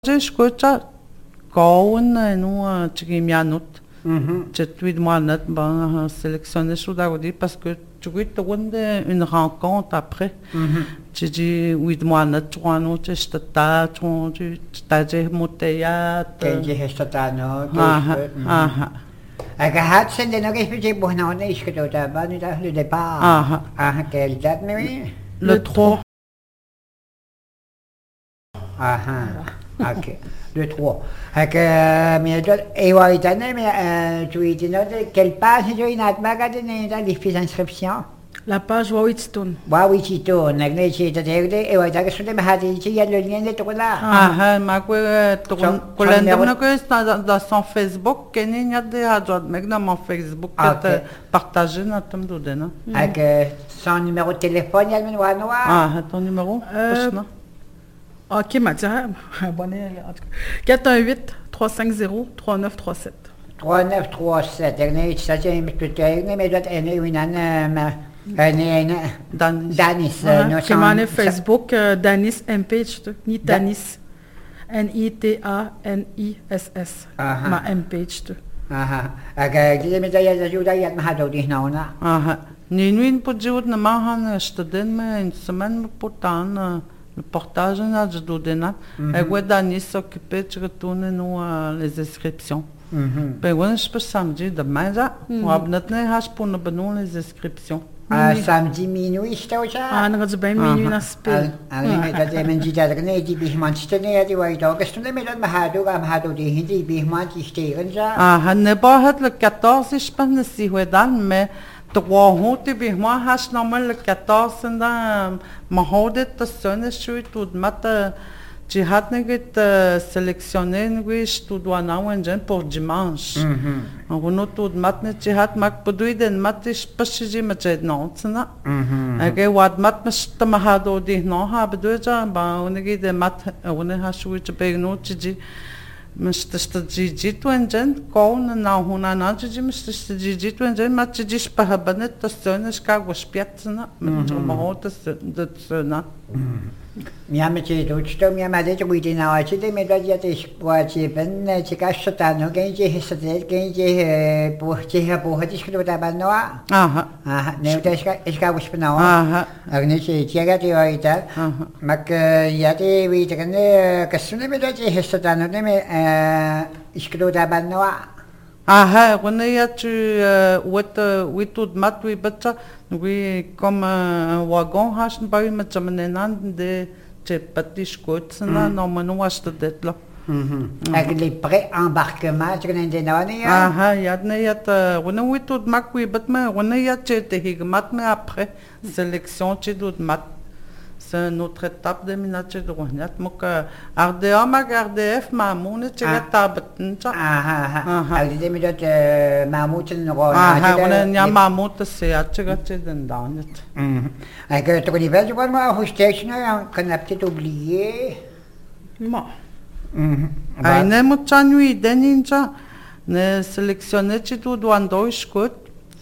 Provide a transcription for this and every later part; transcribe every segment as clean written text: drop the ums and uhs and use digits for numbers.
Escucha Cohen nous tu minutes. Tu tu moi net ben sélectionner sous d'aujourd'hui parce que tu veux te une rencontre après. Tu dis oui moi net tu vois nous tu t'as tu t'as déjà monté à Quem de restaurante, Agad sen de no que je bon on est que tu as pas le départ. Quelle date mais le 3. Ok. Le 3. Mais et ouais, mais tu es dans quelle page tu es dans magasin dans les fiches d'inscription? La page Wawitstone. Wawitstone, nagné ci te et ouais, ça que je te mets il y a le lien de tout là. Ma que dans son Facebook, qu'il y a des adjoints, mais dans mon Facebook, partagé dans ton doudena. Avec son numéro de téléphone, il y a le noir. Ton numéro? Ok, Mathieu, abonné en tout cas. 418-350-3937. 3937, ça c'est mais doit Danis. Comment Facebook, Danis MPage, ni Danis. Nitanis. Ma MPage. Ni nuit pour dire na mahan student mais une semaine pour tant le portage na de dodena et ouais Danis s'occuper de retourner nous les inscriptions. Ben ouais je peux samedi demain ça on a maintenant pour nous les inscriptions. Samedi minuit sta déjà. On a bien minuit na spell. Mais quand même dit dat ne dit bihman stene dit ouais donc est-ce que mais là mahado dit hindi bihman qui stehen ça. Ne pas le 14 je pense si ouais dan mais trois houtes bihman has normal le 14 dans mahode de sonne suis tout mat Jihad n'est sélectionné oui tout doit n'avoir pour dimanche. On a tout matin jihad mak podui den matisch pasiji machet non sana. Age wad mat mast mahado di no ha bedoja ba onegi de mat one ha shui te beg no chiji mast stji tu enjen kon na huna na chiji mast stji tu enjen mat chiji spahabanet tas sönes ka gospiatsna mit mahot das söna. Miam ce ducto miam adesso guidi na oggi de me doia te squaci ben ci cassa tanto che ci hesate che ci po discuto da bannoa ne te ska wispna agne ci ga te oita mak ya te vi te ne kasune me doia hesatano ne me iskuto da bannoa on est tu oui tout mat oui bata oui comme un wagon haschen bei mit zamenan de te patish kotsna no manu was det là. Avec les pré-embarquements tu connais des nani on oui tout mat oui bat mais on est te higmat mais après sélection tu tout mat c'est notre étape de minache de rognat mok RDA mag RDF mamune chega tabatncha ali de midot mamuten rognat on ya mamut se achega den danet avec tu connais pas tu vois moi hostage na qu'on a peut-être oublié moi ne muchanui denincha ne sélectionner tu dois dois kot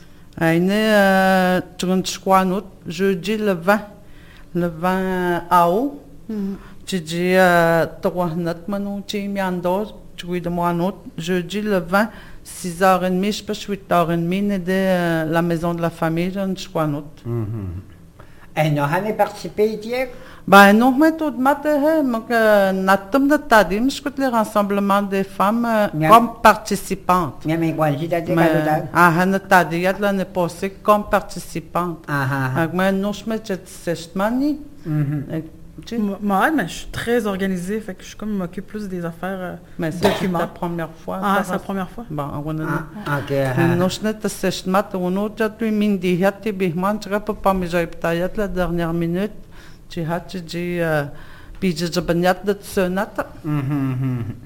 ne tronchquanut jeudi le 20 le 20 août, tu dis, trois notes, manou, tu m'y endors, tu veux de moi note, jeudi le 20, 6h30, je pense 8h30, de la maison de la famille, je crois note. Et nous avons participé hier? Ben, non, mais tout le matin, natum de tadim, je les rassemblements des femmes comme participantes. Mais quoi, j'ai dit il y a l'année passée comme participantes. Mais non, je mets cette manie. Moi, mais je suis très organisée, fait que je m'occupe plus des affaires documents. C'est la première fois. C'est la première fois. Bon, on a. Non, je n'ai pas cette mat, on a déjà tout mindi, il y a des bihman, je ne peux pas me dire la dernière minute. Tu as dit, puis je banniat de sonata.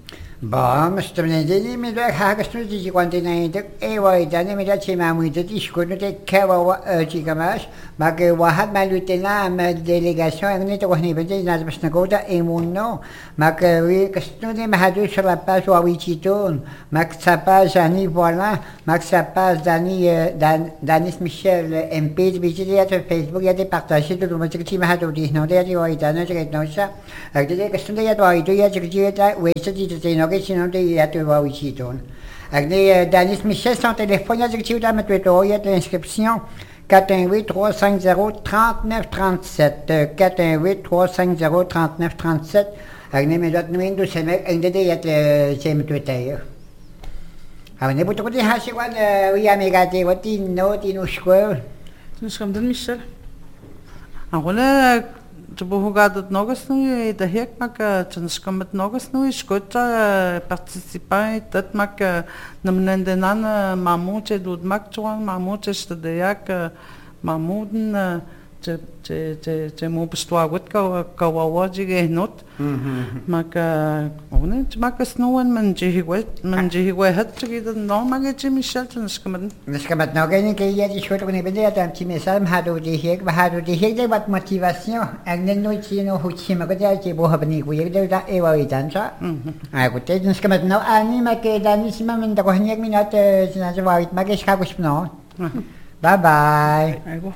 Bon, mas tamnendini mi da hagasnu di kontinente e waidani mi da chimamu di diskunu de kawa chigamash mag wahad malutena ma délégation agni to hni bende nas basna goda emunno mag wi kastnu de mahadu shrapa so wichiton mag sapa jani voilà mag sapa Danis Michel MP bijiya to Facebook ya de partager to ma chiki mahadu di no de ya waidana chike no sa agde kastnu de ya waidu ya chiki da wese di de sinon de ya tu vas ici ton. Agné Danis Michel son téléphone a dit que tu as mis l'inscription 418 350 39 37 418 350 39 37 agné me dot nuin du semek agné de ya sem tu tayo. Agné buto ko di hasi wan wi amigate wati no tinu square. Nishkam Dan Michel. Agone Чубухугадот ногасну и да хекмак чаншкамат ногасну и шкота парticipant мак намненденан мамуче дудмак чуан мамуче штадяк мамуден че му бествагот кававаджиге нот мак оне мак снуен манжихуе хатчиги да нормаге че Мишел чаншкамат нишкамат ногени ке я ди шото не бенде там ти месам хаду ди хек де бат мотивацион агнен ной ти но хучи ма гада че бо хабни ку я да эва и данса а гуте нишкамат но ани ма ке данисима мен да гохняк минат сина жавит ма ке шхагу шпно бай бай Айго.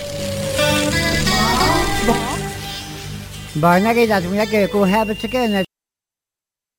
Bon, na que da tu mira que cô have chicken